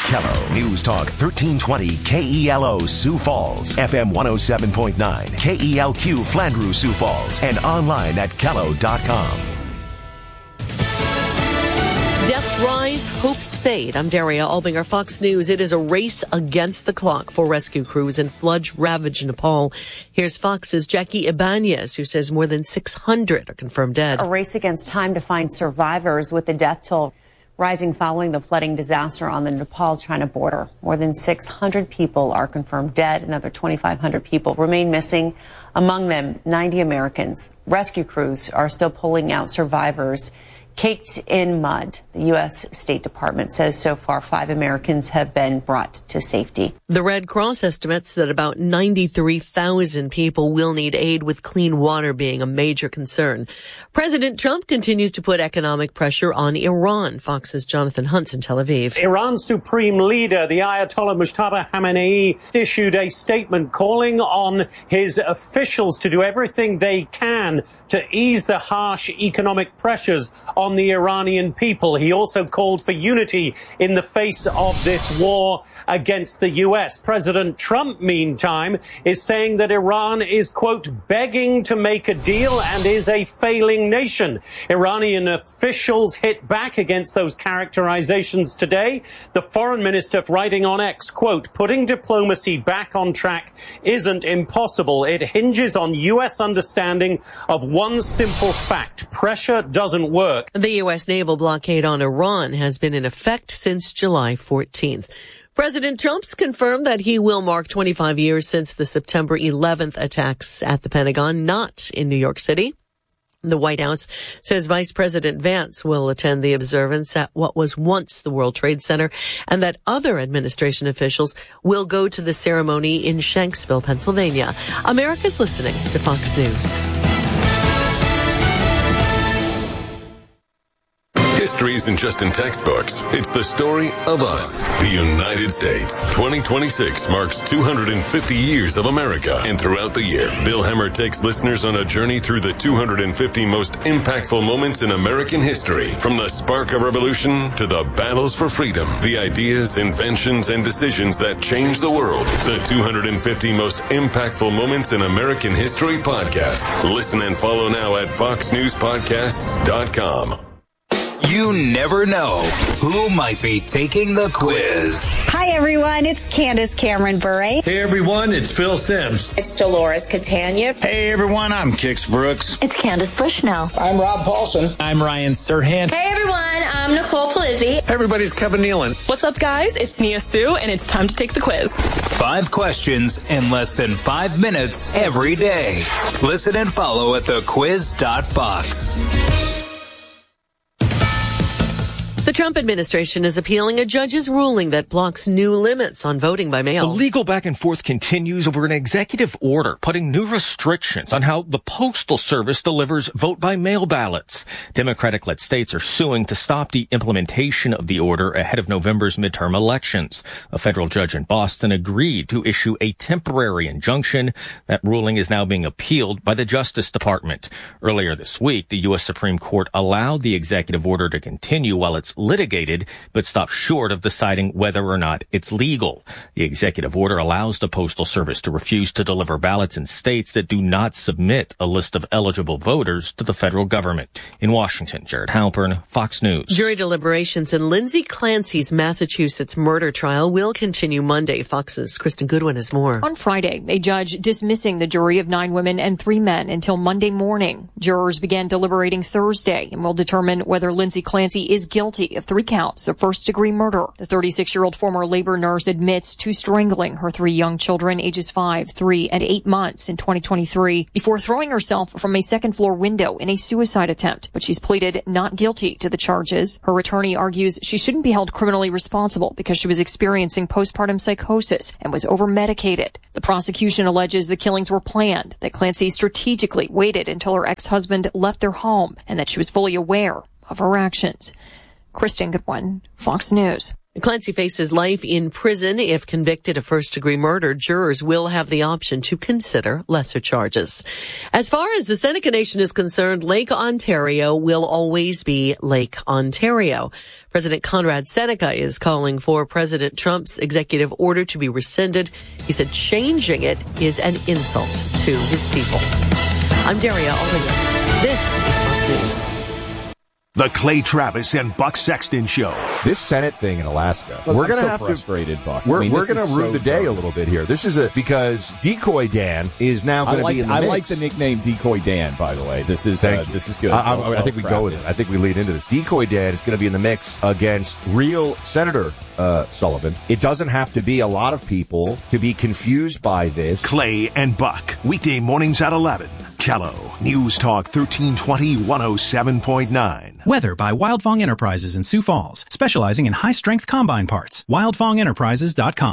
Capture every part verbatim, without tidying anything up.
Kello. News Talk thirteen twenty K E L O Sioux Falls, F M one oh seven point nine, K E L Q Flandreau Sioux Falls, and online at kello dot com. Deaths rise, hopes fade. I'm Daria Albinger, Fox News. It is a race against the clock for rescue crews in flood-ravaged Nepal. Here's Fox's Jackie Ibanez, who says more than six hundred are confirmed dead. A race against time to find survivors, with the death toll rising following the flooding disaster on the Nepal-China border. More than six hundred people are confirmed dead. Another twenty-five hundred people remain missing, among them ninety Americans. Rescue crews are still pulling out survivors caked in mud. The U S State Department says so far five Americans have been brought to safety. The Red Cross estimates that about ninety-three thousand people will need aid, with clean water being a major concern. President Trump continues to put economic pressure on Iran. Fox's Jonathan Hunt in Tel Aviv. Iran's supreme leader, the Ayatollah Mujtaba Khamenei, issued a statement calling on his officials to do everything they can to ease the harsh economic pressures on the Iranian people. He also called for unity in the face of this war against the U S. President Trump, meantime, is saying that Iran is, quote, begging to make a deal and is a failing nation. Iranian officials hit back against those characterizations today. The foreign minister writing on X, quote, putting diplomacy back on track isn't impossible. It hinges on U S understanding of one simple fact: pressure doesn't work. The U S naval blockade on Iran has been in effect since July fourteenth. President Trump's confirmed that he will mark twenty-five years since the September eleventh attacks at the Pentagon, not in New York City. The White House says Vice President Vance will attend the observance at what was once the World Trade Center, and that other administration officials will go to the ceremony in Shanksville, Pennsylvania. America's listening to Fox News. History isn't just in textbooks. It's the story of us, the United States. twenty twenty-six marks two hundred fifty years of America. And throughout the year, Bill Hemmer takes listeners on a journey through the two hundred fifty most impactful moments in American history. From the spark of revolution to the battles for freedom, the ideas, inventions, and decisions that changed the world. The two hundred fifty most impactful moments in American history podcast. Listen and follow now at fox news podcasts dot com. You never know who might be taking the quiz. Hi, everyone. It's Candace Cameron Bure. Hey, everyone. It's Phil Sims. It's Dolores Catania. Hey, everyone. I'm Kix Brooks. It's Candace Bushnell. I'm Rob Paulson. I'm Ryan Serhant. Hey, everyone. I'm Nicole Palizzi. Hey, everybody. It's Kevin Nealon. What's up, guys? It's Nia Sue, and it's time to take the quiz. Five questions in less than five minutes every day. Listen and follow at the quiz dot fox. The Trump administration is appealing a judge's ruling that blocks new limits on voting by mail. The legal back and forth continues over an executive order putting new restrictions on how the Postal Service delivers vote-by-mail ballots. Democratic-led states are suing to stop the implementation of the order ahead of November's midterm elections. A federal judge in Boston agreed to issue a temporary injunction. That ruling is now being appealed by the Justice Department. Earlier this week, the U S Supreme Court allowed the executive order to continue while it's litigated, but stopped short of deciding whether or not it's legal. The executive order allows the Postal Service to refuse to deliver ballots in states that do not submit a list of eligible voters to the federal government. In Washington, Jared Halpern, Fox News. Jury deliberations in Lindsay Clancy's Massachusetts murder trial will continue Monday. Fox's Kristen Goodwin has more. On Friday, a judge dismissing the jury of nine women and three men until Monday morning. Jurors began deliberating Thursday and will determine whether Lindsay Clancy is guilty of three counts of first-degree murder. The thirty-six-year-old former labor nurse admits to strangling her three young children, ages five, three, and eight months in twenty twenty-three, before throwing herself from a second-floor window in a suicide attempt. But she's pleaded not guilty to the charges. Her attorney argues she shouldn't be held criminally responsible because she was experiencing postpartum psychosis and was over-medicated. The prosecution alleges the killings were planned, that Clancy strategically waited until her ex-husband left their home, and that she was fully aware of her actions. Kristen Goodwin, Fox News. Clancy faces life in prison. If convicted of first-degree murder, jurors will have the option to consider lesser charges. As far as the Seneca Nation is concerned, Lake Ontario will always be Lake Ontario. President Conrad Seneca is calling for President Trump's executive order to be rescinded. He said changing it is an insult to his people. I'm Daria Aldinger. This is Fox News. The Clay Travis and Buck Sexton Show. This Senate thing in Alaska. Look, we're I'm going so to have frustrated, to. Buck. We're, I mean, we're going to ruin so the day dumb. a little bit here. This is a because Decoy Dan is now going to like, be in the I mix. like the nickname Decoy Dan. By the way, this is Thank uh, you. this is good. I, I, Well, I think we well go with crafted. it. I think we lead into this. Decoy Dan is going to be in the mix against real Senator uh, Sullivan. It doesn't have to be a lot of people to be confused by this. Clay and Buck, weekday mornings at eleven. Kello, News Talk thirteen twenty, one oh seven point nine. Weather by Wildfong Enterprises in Sioux Falls, specializing in high-strength combine parts. wildfong enterprises dot com.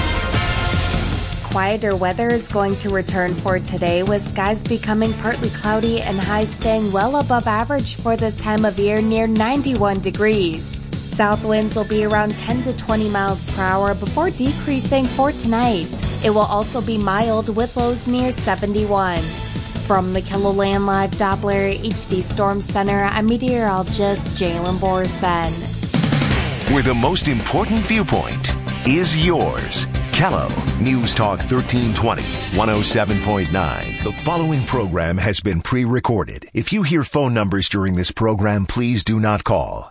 Quieter weather is going to return for today, with skies becoming partly cloudy and highs staying well above average for this time of year, near ninety-one degrees. South winds will be around ten to twenty miles per hour before decreasing for tonight. It will also be mild with lows near seventy-one. From the KELOLAND Live Doppler H D Storm Center, I'm meteorologist Jalen Borson. Where the most important viewpoint is yours. Kello, News Talk thirteen twenty, one oh seven point nine. The following program has been pre-recorded. If you hear phone numbers during this program, please do not call.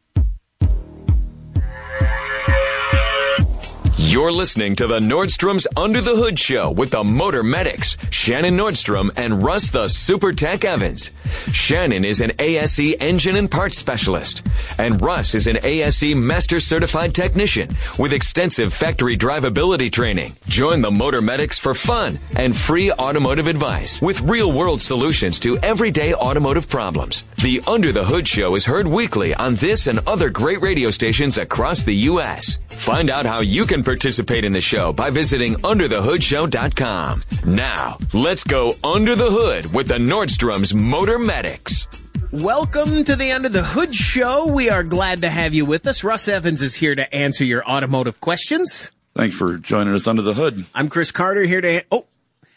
You're listening to the Nordstrom's Under the Hood Show with the Motor Medics, Shannon Nordstrom and Russ the Super Tech Evans. Shannon is an A S E engine and parts specialist, and Russ is an A S E Master Certified Technician with extensive factory drivability training. Join the Motor Medics for fun and free automotive advice with real-world solutions to everyday automotive problems. The Under the Hood Show is heard weekly on this and other great radio stations across the U S Find out how you can participate in the show by visiting under the hood show dot com. Now, let's go under the hood with the Nordstrom's Motor Medics. Welcome to the Under the Hood Show. We are glad to have you with us. Russ Evans is here to answer your automotive questions. Thanks for joining us under the hood. I'm Chris Carter here to... Oh,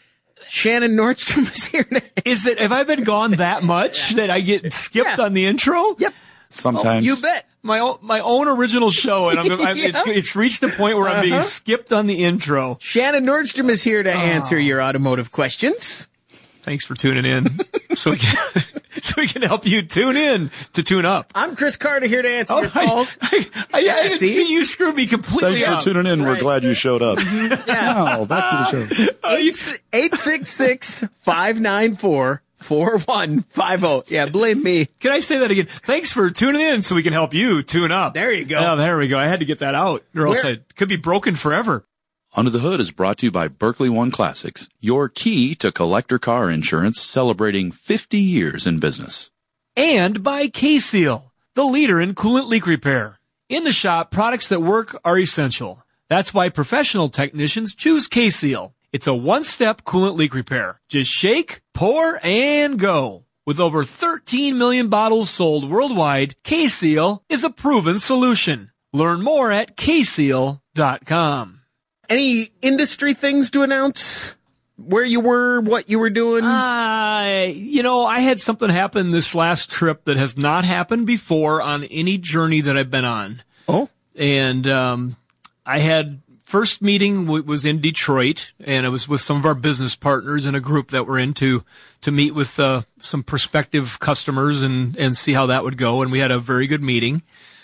Shannon Nordstrom is here to... Is it, have I been gone that much that I get skipped yeah. on the intro? Yep. Sometimes. Oh, you bet. My own, my own original show, and I'm, I'm, yeah. it's, it's reached the point where I'm being uh-huh. skipped on the intro. Shannon Nordstrom is here to oh. answer your automotive questions. Thanks for tuning in, so we can so we can help you tune in to tune up. I'm Chris Carter here to answer oh, your calls. I, I, I, yeah, I didn't see? see you screw me completely Thanks up. for tuning in. Right. We're glad you showed up. yeah. Now, back to the show. eight six six, five nine four, four one five oh. Yeah, blame me. Can I say that again? Thanks for tuning in so we can help you tune up. There you go. Oh, there we go. I had to get that out, or else Where? I could be broken forever. Under the Hood is brought to you by Berkeley One Classics, your key to collector car insurance, celebrating fifty years in business. And by K-Seal, the leader in coolant leak repair. In the shop, products that work are essential. That's why professional technicians choose K-Seal. It's a one-step coolant leak repair. Just shake, pour, and go. With over thirteen million bottles sold worldwide, K-Seal is a proven solution. Learn more at K seal dot com. Any industry things to announce? Where you were, what you were doing? Uh, you know, I had something happen this last trip that has not happened before on any journey that I've been on. Oh. And um, I had first meeting w- was in Detroit, and it was with some of our business partners in a group that we're into to meet with uh, some prospective customers and, and see how that would go. And we had a very good meeting.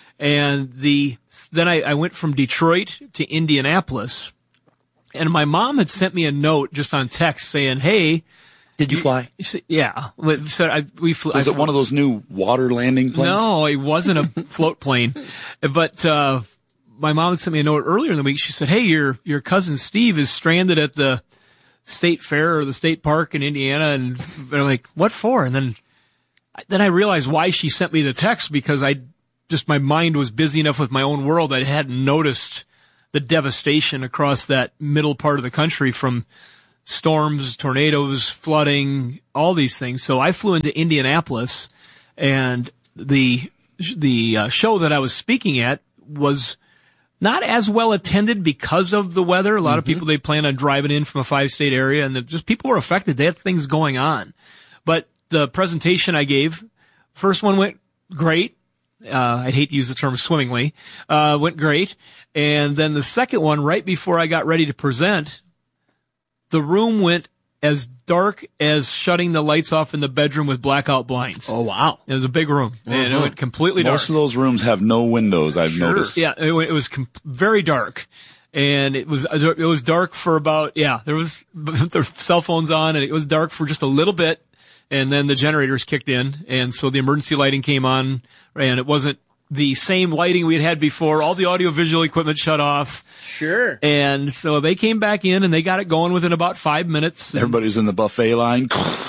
And the then I, I went from Detroit to Indianapolis. And my mom had sent me a note just on text saying, "Hey, did you fly?" Yeah, so I, we flew. Was I it flew. one of those new water landing planes? No, it wasn't a float plane. But uh my mom had sent me a note earlier in the week. She said, "Hey, your your cousin Steve is stranded at the state fair or the state park in Indiana." And I'm like, "What for?" And then then I realized why she sent me the text, because I just my mind was busy enough with my own world that I hadn't noticed the devastation across that middle part of the country from storms, tornadoes, flooding, all these things. So I flew into Indianapolis, and the the uh, show that I was speaking at was not as well attended because of the weather. A lot Mm-hmm. of people, they plan on driving in from a five-state area, and just people were affected. They had things going on. But the presentation I gave, first one went great. Uh, I'd hate to use the term swimmingly. Uh, went great. And then the second one, right before I got ready to present, the room went as dark as shutting the lights off in the bedroom with blackout blinds. Oh, wow. It was a big room, and Uh-huh. it went completely dark. Most of those rooms have no windows, I've Sure. noticed. Yeah, it, went- it was com- very dark. And it was, it was dark for about, yeah, there was their cell phones on, and it was dark for just a little bit. And then the generators kicked in, and so the emergency lighting came on, and it wasn't the same lighting we had had before. All the audiovisual equipment shut off. Sure. And so they came back in, and they got it going within about five minutes. And, Everybody's in the buffet line.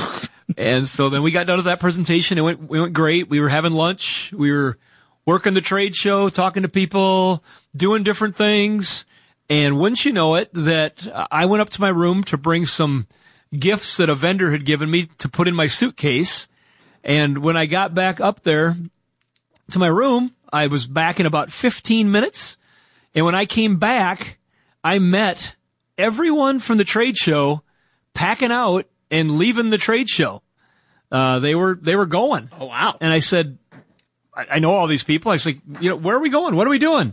and so then we got done with that presentation. It went, it went great. We were having lunch. We were working the trade show, talking to people, doing different things. And wouldn't you know it, that I went up to my room to bring some gifts that a vendor had given me to put in my suitcase. And when I got back up there to my room, I was back in about fifteen minutes. And when I came back, I met everyone from the trade show packing out and leaving the trade show. Uh, they were, they were going. Oh, wow. And I said, I, I know all these people. I said, you know, where are we going? What are we doing?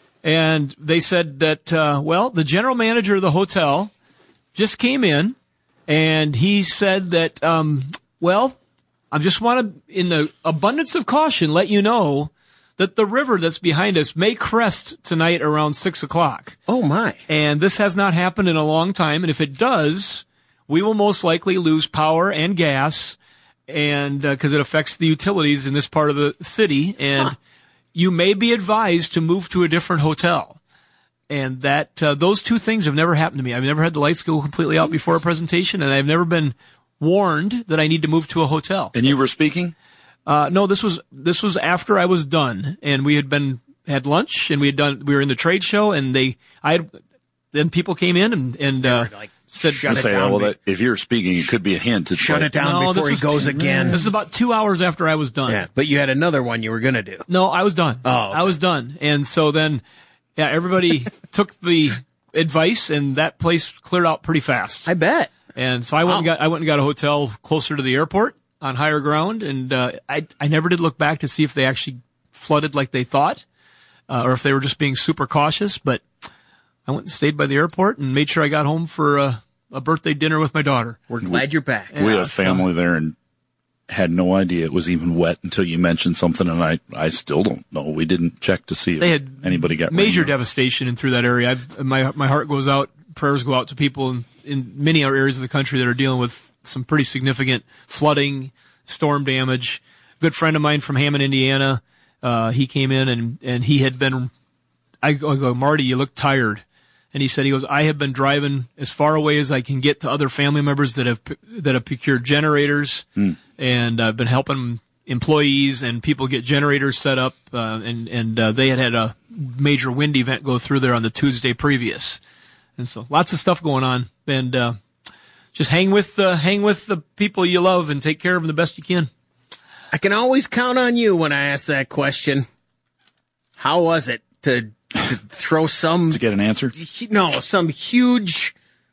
And they said that, uh, well, the general manager of the hotel just came in, and he said that, um, well, I just want to, in the abundance of caution, let you know that the river that's behind us may crest tonight around six o'clock. Oh, my. And this has not happened in a long time. And if it does, we will most likely lose power and gas, and because uh, it affects the utilities in this part of the city. And huh. you may be advised to move to a different hotel. And that uh, those two things have never happened to me. I've never had the lights go completely out before a presentation, and I've never been warned that I need to move to a hotel. And you were speaking? Uh, no, this was, this was after I was done, and we had been, had lunch, and we had done, we were in the trade show, and they, I had, then people came in and, and, uh, like, said, shut it say, down. well, that, if you're speaking, it could be a hint. It's Shut like, it down no, before he was, goes again. This is about two hours after I was done. Yeah, but you had another one you were going to do. No, I was done. Oh, okay. I was done. And so then, yeah, everybody took the advice, and that place cleared out pretty fast. I bet. And so I went Wow. and got, I went and got a hotel closer to the airport on higher ground. And, uh, I, I never did look back to see if they actually flooded like they thought, uh, or if they were just being super cautious. But I went and stayed by the airport and made sure I got home for a, a birthday dinner with my daughter. We're glad you're back. We Yeah, had a family so- there and had no idea it was even wet until you mentioned something, and I, I still don't know. We didn't check to see if They had anybody got major rain or- devastation in through that area. I've, my my heart goes out, prayers go out to people in, in many other areas of the country that are dealing with some pretty significant flooding, storm damage. A good friend of mine from Hammond, Indiana, uh, he came in and, and he had been, I go, I go, Marty, you look tired. And he said, he goes, I have been driving as far away as I can get to other family members that have, that have procured generators. Mm. And I've been helping employees and people get generators set up. Uh, and, and, uh, they had had a major wind event go through there on the Tuesday previous. And so lots of stuff going on, and, uh, just hang with, uh, hang with the people you love and take care of them the best you can. I can always count on you when I ask that question. How was it to, to throw some, to get an answer? No, some huge,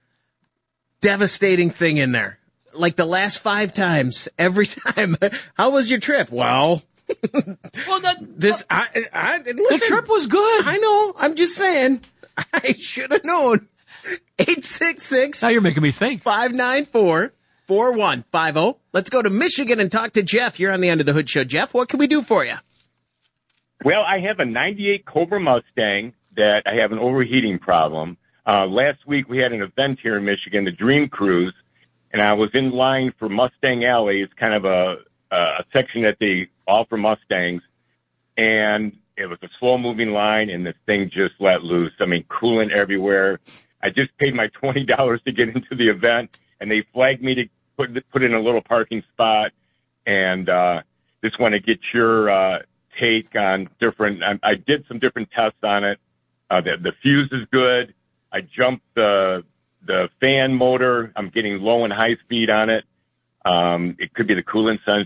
devastating thing in there. Like the last five times, every time. How was your trip? Well, well, that, this, I, I, listen, the trip was good. I know. I'm just saying. I should have known. eight six six Now you're making me think. five nine four, four one five zero. Let's go to Michigan and talk to Jeff. You're on the Under the Hood Show. Jeff, what can we do for you? Well, I have a ninety-eight Cobra Mustang that I have an overheating problem. Uh, last week we had an event here in Michigan, the Dream Cruise, and I was in line for Mustang Alley. It's kind of a, a section that they offer Mustangs, and it was a slow-moving line, and this thing just let loose. I mean, coolant everywhere. I just paid my twenty dollars to get into the event, and they flagged me to put put in a little parking spot, and uh, just want to get your uh, take on different. I, I did some different tests on it. Uh, the, the fuse is good. I jumped the the fan motor. I'm getting low and high speed on it. Um, it could be the coolant